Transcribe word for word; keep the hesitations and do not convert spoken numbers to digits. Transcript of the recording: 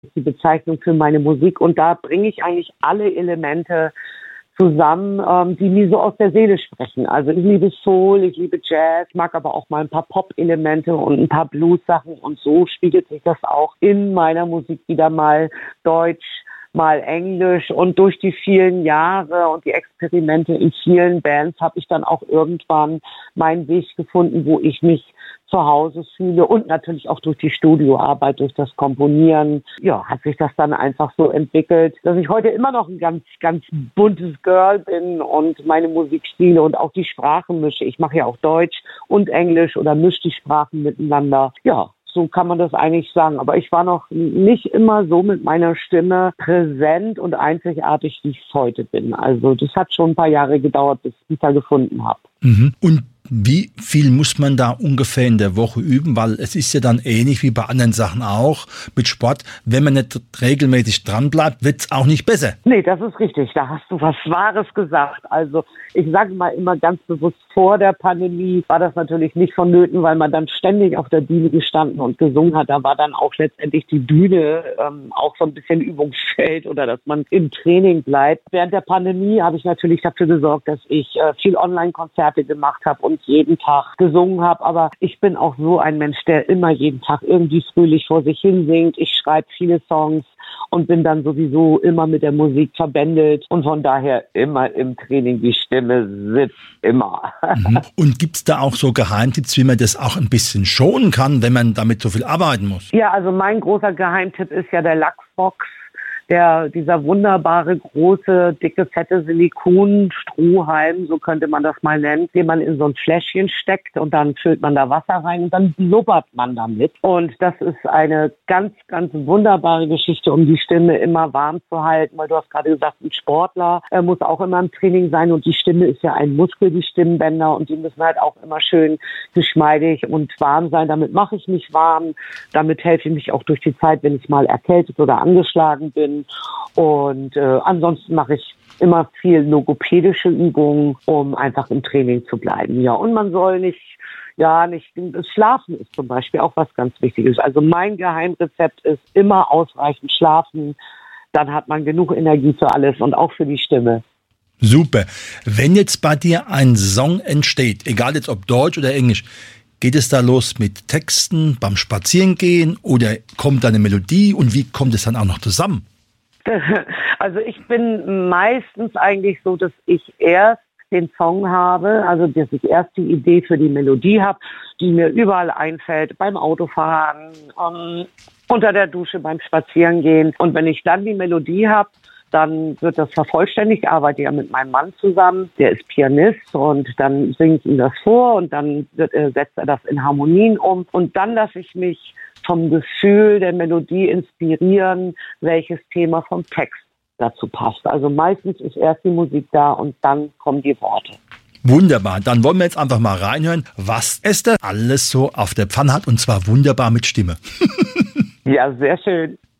die Bezeichnung für meine Musik. Und da bringe ich eigentlich alle Elemente zusammen, ähm, die mir so aus der Seele sprechen. Also ich liebe Soul, ich liebe Jazz, mag aber auch mal ein paar Pop-Elemente und ein paar Blues-Sachen. Und so spiegelt sich das auch in meiner Musik wieder mal Deutsch, mal Englisch, und durch die vielen Jahre und die Experimente in vielen Bands habe ich dann auch irgendwann meinen Weg gefunden, wo ich mich zu Hause fühle, und natürlich auch durch die Studioarbeit, durch das Komponieren, ja, hat sich das dann einfach so entwickelt, dass ich heute immer noch ein ganz, ganz buntes Girl bin und meine Musikstile und auch die Sprachen mische. Ich mache ja auch Deutsch und Englisch oder mische die Sprachen miteinander. Ja. So kann man das eigentlich sagen. Aber ich war noch nicht immer so mit meiner Stimme präsent und einzigartig, wie ich es heute bin. Also das hat schon ein paar Jahre gedauert, bis ich da gefunden habe. Mhm. Und wie viel muss man da ungefähr in der Woche üben? Weil es ist ja dann ähnlich wie bei anderen Sachen auch mit Sport. Wenn man nicht regelmäßig dran bleibt, wird es auch nicht besser. Nee, das ist richtig. Da hast du was Wahres gesagt. Also ich sage mal immer ganz bewusst, vor der Pandemie war das natürlich nicht vonnöten, weil man dann ständig auf der Bühne gestanden und gesungen hat. Da war dann auch letztendlich die Bühne ähm, auch so ein bisschen Übungsfeld oder dass man im Training bleibt. Während der Pandemie habe ich natürlich dafür gesorgt, dass ich äh, viel Online-Konzerte gemacht habe und jeden Tag gesungen habe. Aber ich bin auch so ein Mensch, der immer jeden Tag irgendwie fröhlich vor sich hin singt. Ich schreibe viele Songs und bin dann sowieso immer mit der Musik verbändelt und von daher immer im Training. Die Stimme sitzt immer. Mhm. Und gibt es da auch so Geheimtipps, wie man das auch ein bisschen schonen kann, wenn man damit so viel arbeiten muss? Ja, also mein großer Geheimtipp ist ja der Lachsbox. Der, dieser wunderbare, große, dicke, fette Silikonstrohhalm, so könnte man das mal nennen, den man in so ein Fläschchen steckt und dann füllt man da Wasser rein und dann blubbert man damit. Und das ist eine ganz, ganz wunderbare Geschichte, um die Stimme immer warm zu halten, weil du hast gerade gesagt, ein Sportler äh, muss auch immer im Training sein und die Stimme ist ja ein Muskel, die Stimmbänder, und die müssen halt auch immer schön geschmeidig und warm sein. Damit mache ich mich warm, damit helfe ich mich auch durch die Zeit, wenn ich mal erkältet oder angeschlagen bin. Und äh, ansonsten mache ich immer viel logopädische Übungen, um einfach im Training zu bleiben. Ja, und man soll nicht, ja, nicht, das Schlafen ist zum Beispiel auch was ganz Wichtiges. Also mein Geheimrezept ist immer ausreichend schlafen. Dann hat man genug Energie für alles und auch für die Stimme. Super. Wenn jetzt bei dir ein Song entsteht, egal jetzt ob Deutsch oder Englisch, geht es da los mit Texten beim Spazierengehen oder kommt da eine Melodie und wie kommt es dann auch noch zusammen? Also ich bin meistens eigentlich so, dass ich erst den Song habe, also dass ich erst die Idee für die Melodie habe, die mir überall einfällt, beim Autofahren, um, unter der Dusche, beim Spazierengehen. Und wenn ich dann die Melodie habe, dann wird das vervollständigt. Ich arbeite ja mit meinem Mann zusammen, der ist Pianist, und dann singe ich ihm das vor und dann wird, äh, setzt er das in Harmonien um. Und dann lasse ich mich vom Gefühl der Melodie inspirieren, welches Thema vom Text dazu passt. Also meistens ist erst die Musik da und dann kommen die Worte. Wunderbar, dann wollen wir jetzt einfach mal reinhören, was Esther alles so auf der Pfanne hat, und zwar wunderbar mit Stimme. Ja, sehr schön.